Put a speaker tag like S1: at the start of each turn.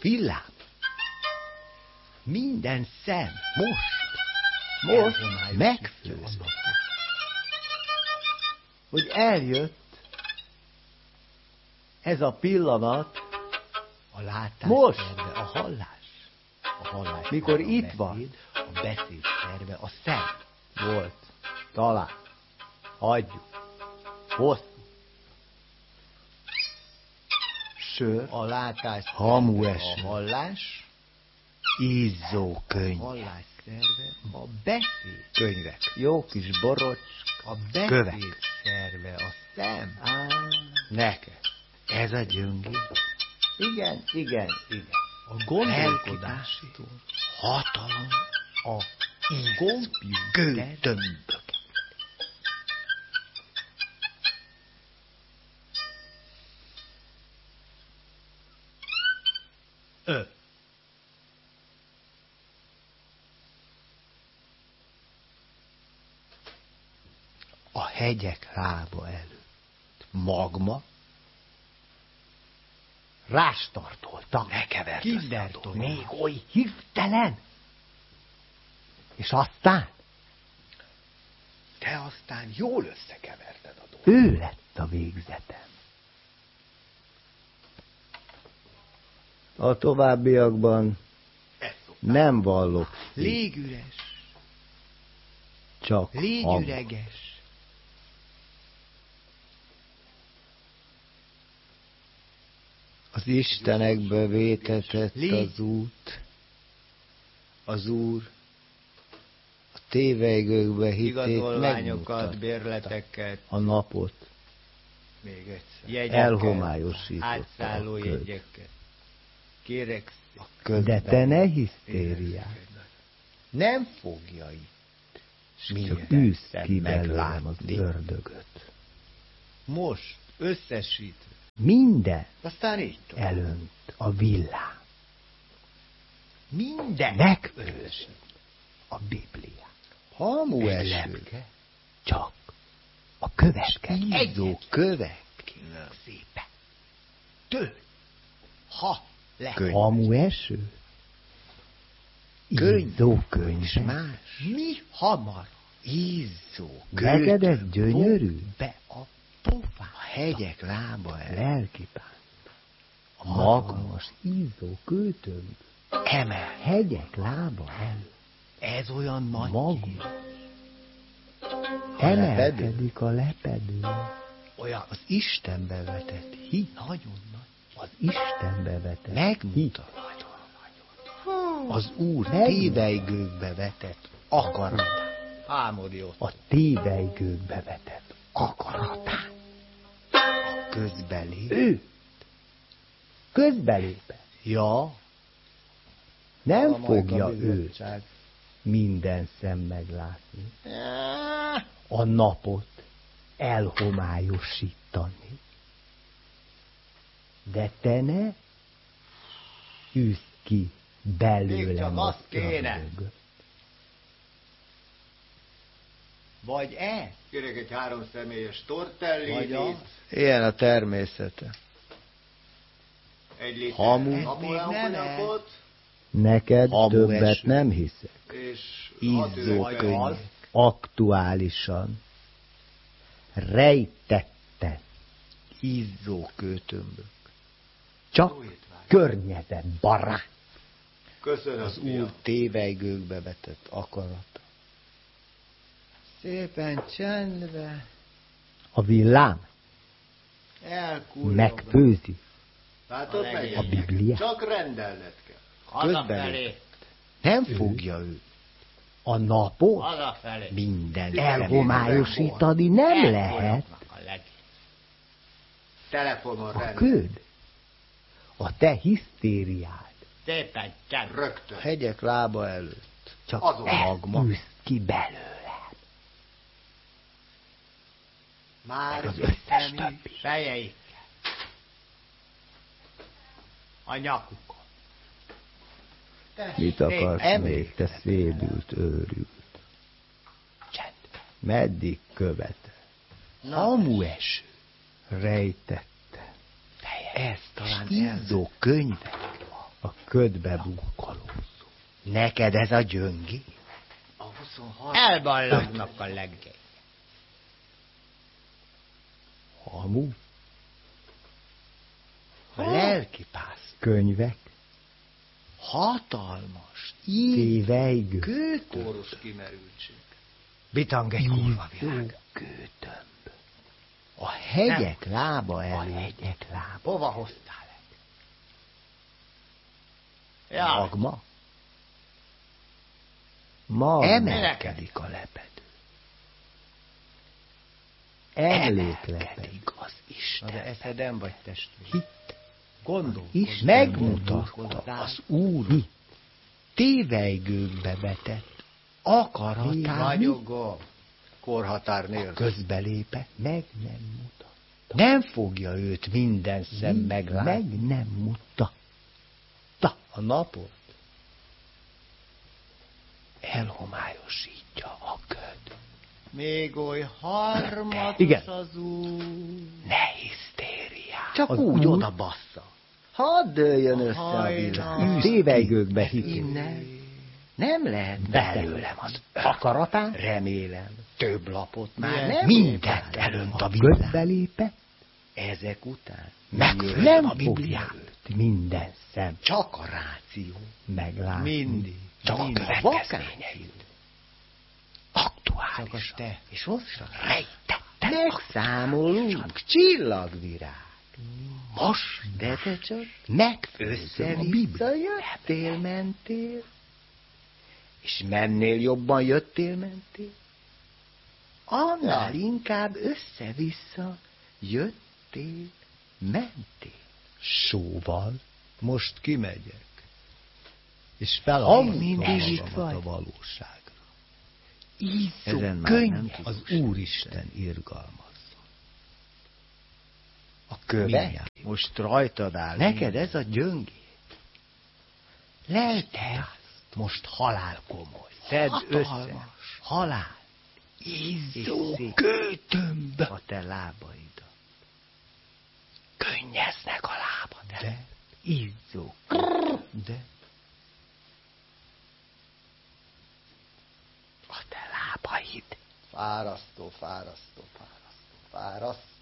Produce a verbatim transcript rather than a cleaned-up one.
S1: villám. Minden szem most,
S2: Most
S1: megfőz,
S2: hogy eljött ez a pillanat,
S1: a látás
S2: Most.
S1: szerve, a hallás. A hallás
S2: Mikor
S1: szerve,
S2: itt
S1: a beszéd,
S2: van.
S1: A beszéd szerve, a szem.
S2: volt. Talán. Hagyjuk. Hosszú. Sör.
S1: A látás
S2: Hamu
S1: szerve,
S2: eső.
S1: a hallás.
S2: Izzó
S1: A
S2: könyv.
S1: hallás szerve, a beszéd.
S2: Könyvek. Jó kis borocs.
S1: A beszéd
S2: Kövek.
S1: szerve, a szem.
S2: Á, neked. Ez a gyöngé. Igen, igen, igen.
S1: A gondolkodástól.
S2: Hatalom.
S1: A kompjúter.
S2: Kőtömbök.
S1: Ö.
S2: A hegyek lába előtt. Magma. Rástartoltak. Ne kevert
S1: Kindertól.
S2: Még oly hirtelen. És aztán
S1: Te aztán jól összekeverted a dolgot.
S2: ő lett a végzetem. A továbbiakban
S1: Ezt szokták.
S2: nem vallok,
S1: Légüres,
S2: csak hang.
S1: légüreges.
S2: Az Istenekbe vétetett
S1: Légy-
S2: az út, az Úr a tévejgőkbe hitét
S1: Igazolványokat,
S2: megmutatta.
S1: bérleteket,
S2: A napot
S1: még egyszer. Jegyeket,
S2: elhomályosította
S1: átszálló
S2: a köd.
S1: jegyeket. Kérek szépen.
S2: De te ne hisztériál,
S1: Nem fogja itt.
S2: csak
S1: Minden
S2: űzd
S1: szem
S2: ki belőlem az
S1: meglátni.
S2: ördögöt.
S1: Most összesítve.
S2: Minden
S1: Aztán így tovább.
S2: elönt a villám.
S1: Minden
S2: Megfőz a Biblia.
S1: Hamu
S2: Egy
S1: eső.
S2: lepke, csak a köveket.
S1: Izzó kövek. Kérlek szépen. Tő. Ha. Le.
S2: Könyv. Hamu eső.
S1: Könyv.
S2: Izzó
S1: És
S2: könyv.
S1: más. Mi hamar? Izzó.
S2: Neked ez
S1: Kőtön.
S2: gyönyörű?
S1: Fog be a pofán. A hegyek lába el.
S2: Lelkipán. A magmas, izzó kőtömb.
S1: Emel.
S2: Hegyek lába elő.
S1: Ez olyan nagy.
S2: Magma. Emelkedik a lepedő.
S1: Olyan az Istenbe vetett hit. Nagyon nagy.
S2: Az Istenbe vetett
S1: Megmutat. Az Úr
S2: Megmutat.
S1: tévejgőkbe vetett akarat. Álmodjon.
S2: a tévejgőkbe vetett akaratát.
S1: A közbelé.
S2: Ő közbelépett.
S1: Ja.
S2: Nem
S1: A
S2: fogja
S1: Majka
S2: őt
S1: Bizottság.
S2: minden szem meglátni.
S1: Á,
S2: A napot elhomályosítani. De te ne üzd ki
S1: Még
S2: belőlem
S1: csak
S2: az
S1: azt kéne.
S2: ördögöt.
S1: Vagy ez?
S3: Kérek egy három személyes
S1: Vagy
S3: tortellini,
S1: az?
S2: Ilyen a természete.
S3: egy liter
S2: Hamu.
S3: Napóleon
S1: Ez még nem
S3: konyakot,
S2: Neked
S1: Hamu
S2: többet
S1: eső.
S2: nem hiszek.
S3: és hat
S2: Izzó
S3: üveg
S2: könyv.
S3: az.
S2: Aktuálisan. Rejtetten.
S1: Izzó kőtömbök.
S2: Csak környezetbarát.
S3: Köszönöm,
S1: Az
S3: fiam.
S1: Úr tévejgőkbe vetett akarata. Szépen csendbe.
S2: A villám
S1: Elkullog.
S2: megfőzi
S3: Látod
S1: A
S3: meg?
S1: legények.
S2: a Bibliát.
S3: Csak rendelned kell.
S1: Közbelé. Nem fogja ő.
S2: A napot
S1: Hazafelé. Minden.
S2: elhomályosítani nem lehet.
S1: A leg...
S3: Telefonon
S2: A
S3: rendel.
S2: köd, a te hisztériád,
S1: Szépen csendbe.
S3: Rögtön.
S1: A hegyek lába előtt.
S2: csak
S3: Azon.
S2: elűzd ki belőle.
S1: Már
S2: az összes
S1: összes
S2: többi.
S1: fejeikkel. A nyakukon.
S2: Mit akarsz még, te szédült, őrült?
S1: Csendben.
S2: Meddig követel?
S1: Hamu eső.
S2: Rejtette.
S1: Ez talán
S2: Izzó könyvek.
S1: A ködbe bukkalózó.
S2: Neked ez a gyöngi?
S3: A huszonhat.
S2: Elballagnak a leggej.
S1: Hamu.
S2: A lelkipász.
S1: Könyvek.
S2: Hatalmas.
S1: Tévejgő.
S2: Kőtömb.
S3: Kóros kimerültség.
S2: Bitang egy kurva világ.
S1: Kőtömb.
S2: A hegyek lába
S1: A
S2: elő.
S1: hegyek lába.
S2: Hova hoztál el? Ja.
S1: Magma. Magma.
S2: Emelkedik
S1: a lepedő. Emlékleped.
S2: Emelkedik az Isten. De eszedem vagy testvér.
S1: Hit.
S2: Gondol.
S1: Is megmutatta az Úr hit. Tévejgőkbe vetett akaratán
S2: Ragyogó.
S3: Korhatár nélkül.
S1: közbelépe, meg nem mutatta.
S2: Nem fogja őt minden szem
S1: Mi
S2: meglátni.
S1: meg nem mutatta.
S2: A napot.
S1: Elhomályosítja a köd.
S2: Még oly harmatos
S1: Igen.
S2: az úr.
S1: Ne hisztériát.
S2: Csak
S1: Az
S2: úgy
S1: Úr
S2: oda bassza. Hadd dőljön össze a
S1: hajnal.
S2: világ.
S1: Tévejgőkbe hit.
S2: Innen. Nem lehet
S1: Belőlem az akaratán.
S2: Remélem. Több lapot már
S1: Nem
S2: nem
S1: mindent
S2: próbál.
S1: elönt a ködbelépe.
S2: Ezek után
S1: Megfőzöm
S2: nem
S1: a Bibliát. Minden szem
S2: Csak a ráció.
S1: meglátni.
S2: Mindig.
S1: Csak a
S2: Mindig.
S1: következményeit. Aktuális.
S2: Csak a te. És hozzá.
S1: Rejtette.
S2: Megszámolunk. Csillagvirág.
S1: Most
S2: De te csak
S1: megfőzöm a
S2: össze-vissza
S1: Bibliát.
S2: jöttél, mentél. És mennél jobban jöttél, mentél. Annál inkább össze-vissza jöttél, mentél.
S1: Sóval.
S2: Most kimegyek.
S1: És
S2: Amíg mindig
S1: feladom
S2: itt
S1: magamat
S2: vagy.
S1: a valóságra.
S2: Ízzó,
S1: Ezen már
S2: könny.
S1: nem az Úristen irgalmazza.
S2: A köve?
S1: Mindjárt.
S2: Most rajtad áll. Neked ez a gyöngé. Lelkepászt. Most halál komoly. Szedd
S1: Hatalmas.
S2: össze. Halál.
S1: Izzó
S2: szép.
S1: kőtömb.
S2: A te lábaidat.
S1: Könnyeznek a lábad.
S2: De. Izzó. De.
S1: A te lábaid.
S3: Fárasztó, fárasztó, fárasztó, fárasztó.